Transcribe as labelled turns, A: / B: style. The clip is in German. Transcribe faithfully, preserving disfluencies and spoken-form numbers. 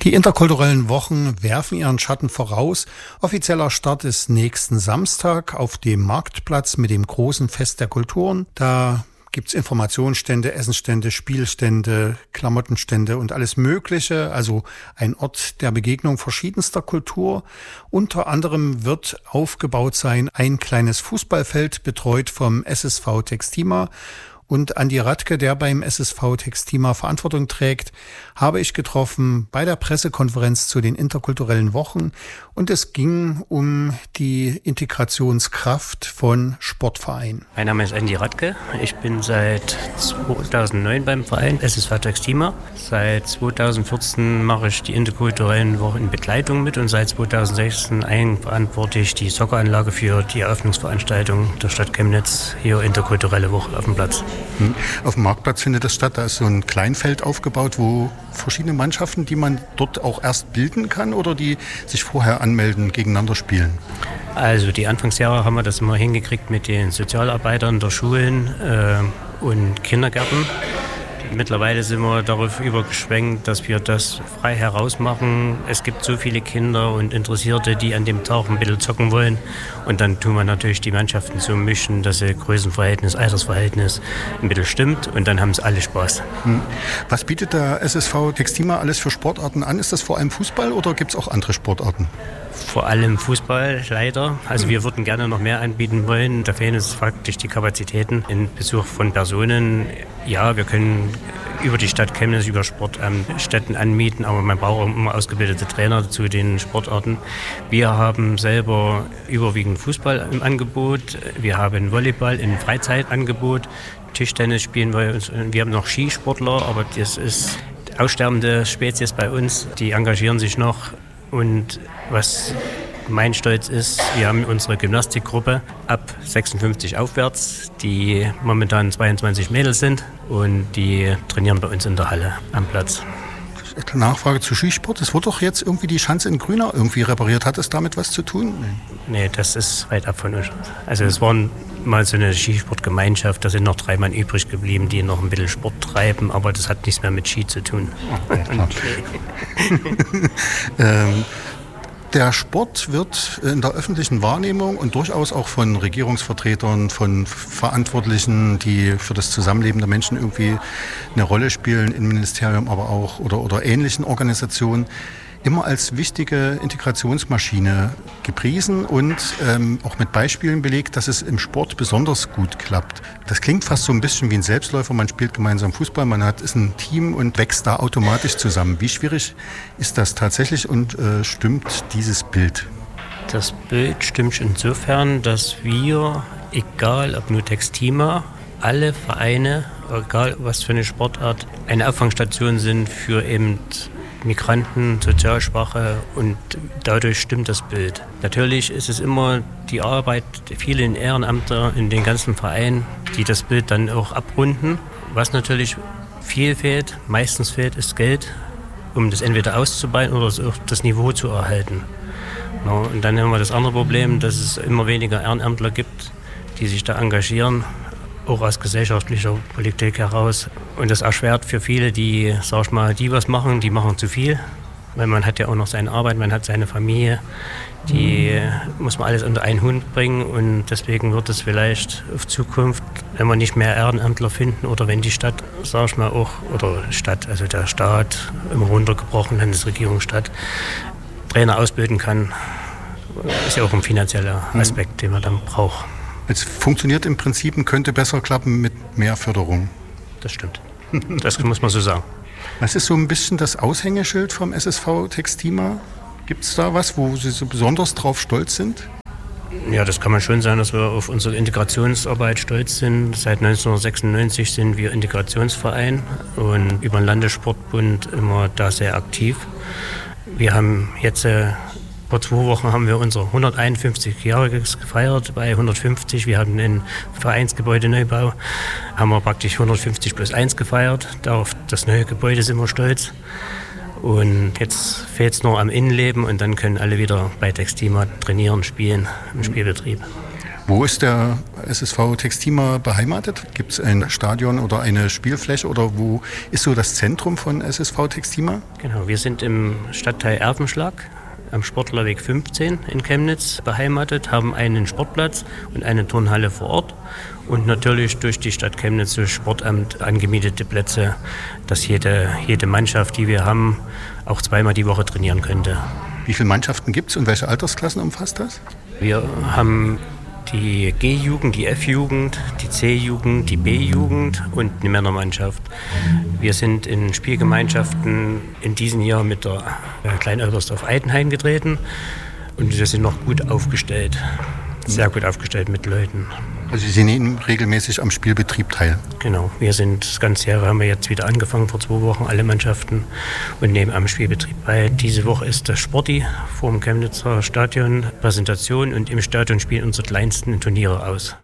A: Die interkulturellen Wochen werfen ihren Schatten voraus. Offizieller Start ist nächsten Samstag auf dem Marktplatz mit dem großen Fest der Kulturen. Da gibt's Informationsstände, Essensstände, Spielstände, Klamottenstände und alles Mögliche. Also ein Ort der Begegnung verschiedenster Kultur. Unter anderem wird aufgebaut sein ein kleines Fußballfeld, betreut vom S S V Textima. Und Andi Radke, der beim S S V Textima Verantwortung trägt, habe ich getroffen bei der Pressekonferenz zu den interkulturellen Wochen. Und es ging um die Integrationskraft von Sportvereinen.
B: Mein Name ist Andi Radke. Ich bin seit zweitausendneun beim Verein S S V Textima. Seit zweitausendvierzehn mache ich die interkulturellen Wochen in Begleitung mit und seit zweitausendsechzehn eigenverantworte ich die Socceranlage für die Eröffnungsveranstaltung der Stadt Chemnitz, hier interkulturelle Woche auf dem Platz.
A: Auf dem Marktplatz findet das statt, da ist so ein Kleinfeld aufgebaut, wo verschiedene Mannschaften, die man dort auch erst bilden kann oder die sich vorher anmelden, gegeneinander spielen?
B: Also die Anfangsjahre haben wir das immer hingekriegt mit den Sozialarbeitern der Schulen äh, und Kindergärten. Mittlerweile sind wir darauf übergeschwenkt, dass wir das frei herausmachen. Es gibt so viele Kinder und Interessierte, die an dem Tag ein bisschen zocken wollen. Und dann tun wir natürlich die Mannschaften so mischen, dass das Größenverhältnis, Altersverhältnis ein bisschen stimmt. Und dann haben es alle Spaß.
A: Was bietet der S S V Textima alles für Sportarten an? Ist das vor allem Fußball oder gibt es auch andere Sportarten?
B: Vor allem Fußball, leider. Also wir würden gerne noch mehr anbieten wollen. Da fehlen uns faktisch die Kapazitäten. In Besuch von Personen, ja, wir können über die Stadt Chemnitz, über Sportstätten anmieten, aber man braucht auch immer ausgebildete Trainer zu den Sportarten. Wir haben selber überwiegend Fußball im Angebot. Wir haben Volleyball im Freizeitangebot. Tischtennis spielen wir. Wir haben noch Skisportler, aber das ist aussterbende Spezies bei uns. Die engagieren sich noch. Und was mein Stolz ist, wir haben unsere Gymnastikgruppe ab sechsundfünfzig aufwärts, die momentan zweiundzwanzig Mädels sind und die trainieren bei uns in der Halle am Platz.
A: Nachfrage zu Skisport. Es wurde doch jetzt irgendwie die Schanze in Grünau irgendwie repariert. Hat es damit was zu tun?
B: Nee, das ist weit ab von uns. Also es waren mal so eine Skisportgemeinschaft, da sind noch drei Mann übrig geblieben, die noch ein bisschen Sport treiben, aber das hat nichts mehr mit Ski zu tun.
A: Okay, klar. ähm, Der Sport wird in der öffentlichen Wahrnehmung und durchaus auch von Regierungsvertretern, von Verantwortlichen, die für das Zusammenleben der Menschen irgendwie eine Rolle spielen, im Ministerium aber auch oder, oder ähnlichen Organisationen, immer als wichtige Integrationsmaschine gepriesen und ähm, auch mit Beispielen belegt, dass es im Sport besonders gut klappt. Das klingt fast so ein bisschen wie ein Selbstläufer. Man spielt gemeinsam Fußball, man hat, ist ein Team und wächst da automatisch zusammen. Wie schwierig ist das tatsächlich und äh, stimmt dieses Bild?
B: Das Bild stimmt insofern, dass wir, egal ob nur Textima, alle Vereine, egal was für eine Sportart, eine Auffangstation sind für eben Migranten, Sozialschwache und dadurch stimmt das Bild. Natürlich ist es immer die Arbeit vielen Ehrenamter in den ganzen Vereinen, die das Bild dann auch abrunden. Was natürlich viel fehlt, meistens fehlt, ist Geld, um das entweder auszubauen oder auch das Niveau zu erhalten. Und dann haben wir das andere Problem, dass es immer weniger Ehrenamtler gibt, die sich da engagieren, auch aus gesellschaftlicher Politik heraus. Und das erschwert für viele, die, sag ich mal, die was machen, die machen zu viel. Weil man hat ja auch noch seine Arbeit, man hat seine Familie. Die muss man alles unter einen Hut bringen. Und deswegen wird es vielleicht auf Zukunft, wenn wir nicht mehr Ehrenamtler finden oder wenn die Stadt, sag ich mal auch, oder Stadt, also der Staat, immer runtergebrochen, Landesregierungsstadt, Trainer ausbilden kann, ist ja auch ein finanzieller Aspekt, den man dann braucht.
A: Es funktioniert im Prinzip und könnte besser klappen mit mehr Förderung.
B: Das stimmt. Das muss man so sagen.
A: Was ist so ein bisschen das Aushängeschild vom S S V Textima? Gibt es da was, wo Sie so besonders drauf stolz sind?
B: Ja, das kann man schon sagen, dass wir auf unsere Integrationsarbeit stolz sind. Seit neunzehnhundertsechsundneunzig sind wir Integrationsverein und über den Landessportbund immer da sehr aktiv. Wir haben jetzt äh, vor zwei Wochen haben wir unser hunderteinundfünfzig-Jähriges gefeiert bei hundertfünfzig. Wir haben einen Vereinsgebäudeneubau, haben wir praktisch hundertfünfzig plus eins gefeiert. Auf das neue Gebäude sind wir stolz. Und jetzt fehlt es nur am Innenleben und dann können alle wieder bei Textima trainieren, spielen im Spielbetrieb.
A: Wo ist der S S V Textima beheimatet? Gibt es ein Stadion oder eine Spielfläche oder wo ist so das Zentrum von S S V Textima?
B: Genau, wir sind im Stadtteil Erfenschlag am Sportlerweg fünfzehn in Chemnitz beheimatet, haben einen Sportplatz und eine Turnhalle vor Ort und natürlich durch die Stadt Chemnitz, durch Sportamt angemietete Plätze, dass jede, jede Mannschaft, die wir haben, auch zweimal die Woche trainieren könnte.
A: Wie viele Mannschaften gibt es und welche Altersklassen umfasst das?
B: Wir haben die G-Jugend, die F-Jugend, die C-Jugend, die B-Jugend und eine Männermannschaft. Wir sind in Spielgemeinschaften in diesem Jahr mit der Klein-Oebersdorf Eidenhain getreten und wir sind noch gut aufgestellt, sehr gut aufgestellt mit Leuten.
A: Also Sie nehmen regelmäßig am Spielbetrieb teil?
B: Genau, wir sind das ganze Jahr, haben wir jetzt wieder angefangen, vor zwei Wochen alle Mannschaften und nehmen am Spielbetrieb bei. Diese Woche ist das Sporti vor dem Chemnitzer Stadion, Präsentation und im Stadion spielen unsere kleinsten Turniere aus.